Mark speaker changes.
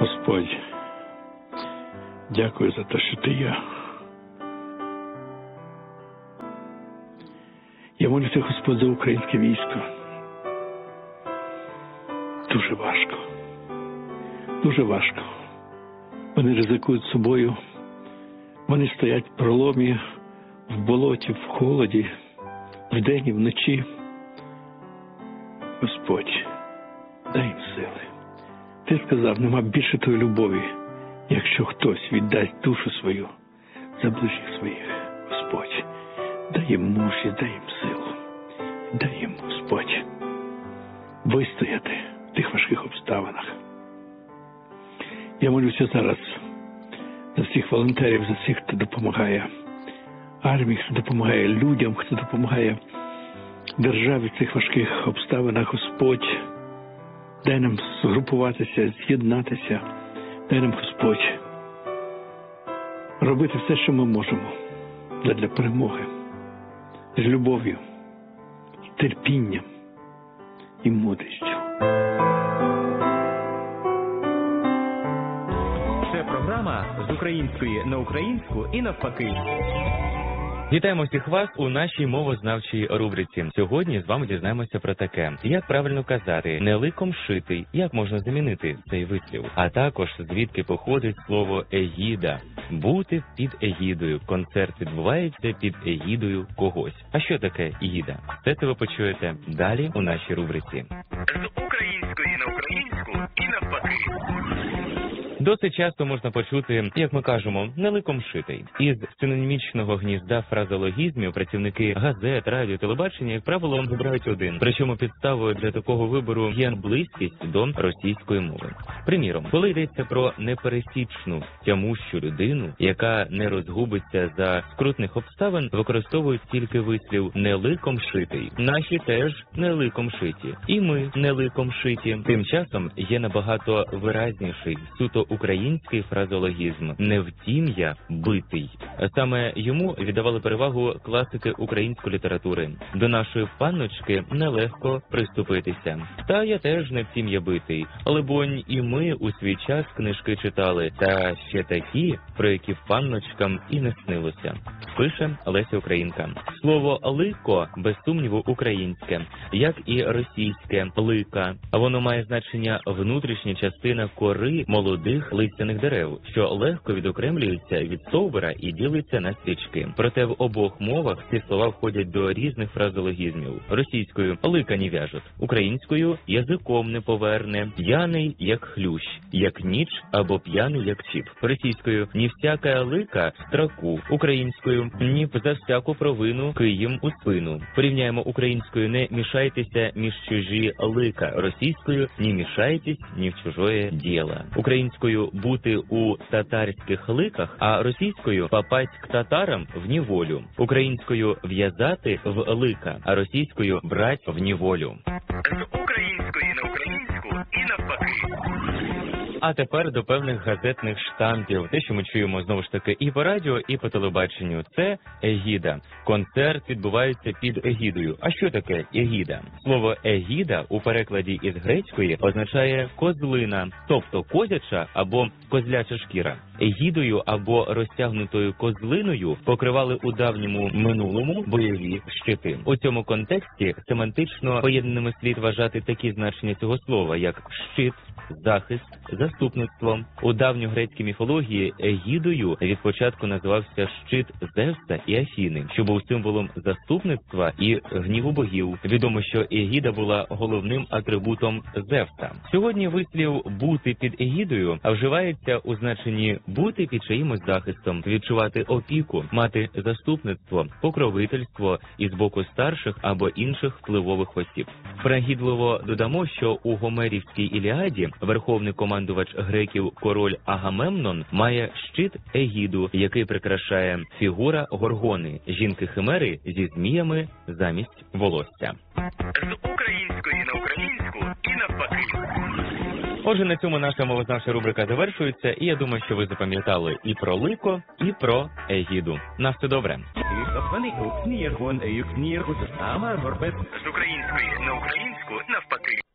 Speaker 1: Господь, дякую за те, що ти є. Я молюся, Господь, за українське військо. Дуже важко. Дуже важко. Вони ризикують собою. Вони стоять в проломі, в болоті, в холоді, вдень і вночі. Господь, дай їм сили. Ти сказав, нема більше тої любові, якщо хтось віддасть душу свою за ближніх своїх. Господь, дай їм мужність, дай їм силу. Дай їм, Господь, вистояти в тих важких обставинах. Я молюся зараз за всіх волонтерів, за всіх, хто допомагає армії, хто допомагає людям, хто допомагає державі в цих важких обставинах. Господь, дай нам згрупуватися, з'єднатися. Дай нам, Господь, робити все, що ми можемо для перемоги. З любов'ю, терпінням і мудрістю.
Speaker 2: Це програма з української на українську і навпаки. Вітаємо всіх вас у нашій мовознавчій рубриці. Сьогодні з вами дізнаємося про таке. Як правильно казати «не ликом шитий», як можна замінити цей вислів. А також звідки походить слово «егіда». Бути під егідою. Концерт відбувається під егідою когось. А що таке егіда? Це ви почуєте далі у нашій рубриці. З української на українську і навпаки. Досить часто можна почути, як ми кажемо, «не ликом шитий». Із синонімічного гнізда фразеологізмів працівники газет, радіо, телебачення, як правило, вибирають один. Причому підставою для такого вибору є близькість до російської мови. Приміром, коли йдеться про непересічну, тямущу людину, яка не розгубиться за скрутних обставин, використовують тільки вислів «не ликом шитий». Наші теж не ликом шиті. І ми не ликом шиті. Тим часом є набагато виразніший, суто український фразеологізм «не втім я битий». Саме йому віддавали перевагу класики української літератури. До нашої панночки нелегко приступитися. Та я теж не втім я битий. Либонь, і ми у свій час книжки читали, та ще такі, про які панночкам і не снилося. Пише Леся Українка. Слово «лико» без сумніву українське, як і російське «лика». Воно має значення внутрішня частина кори молодих листяних дерев, що легко відокремлюється від стовбура і ділиться на стрічки. Проте в обох мовах ці слова входять до різних фразеологізмів. Російською «лика не в'яжуть», українською «язиком не поверне», «п'яний як хлющ», «як ніч» або «п'яний як чіп». Російською «ні всяка лика строку», українською «ні за всяку провину києм у спину». Порівняємо українською «не мішайтеся між чужі лика», російською «не мішайтесь ні в чужое діло». Українською «бути у татарських ликах», а російською «попасть к татарам в неволю». Українською «в'язати в лика», а російською «брать в неволю». З української на українську і навпаки. А тепер до певних газетних штампів. Те, що ми чуємо знову ж таки і по радіо, і по телебаченню. Це егіда. Концерт відбувається під егідою. А що таке егіда? Слово егіда у перекладі із грецької означає козлина, тобто козяча або козляча шкіра. Егідою або розтягнутою козлиною покривали у давньому минулому бойові щити. У цьому контексті семантично поєднаними слід вважати такі значення цього слова, як щит, захист, заступництво. У давньогрецькій міфології егідою від початку називався щит Зевса і Афіни, що був символом заступництва і гніву богів. Відомо, що егіда була головним атрибутом Зевса. Сьогодні вислів «бути під егідою» вживається у значенні бути під чиїмось захистом, відчувати опіку, мати заступництво, покровительство із боку старших або інших впливових осіб. Пригідливо додамо, що у Гомерівській Іліаді верховний командувач греків король Агамемнон має щит егіду, який прикрашає фігура Горгони, жінки-химери зі зміями замість волосся. З української на українську і навпаки. Отже, на цьому наша мовознавча рубрика завершується, і я думаю, що ви запам'ятали і про лико, і про егіду. На все добре. З української на українську навпаки.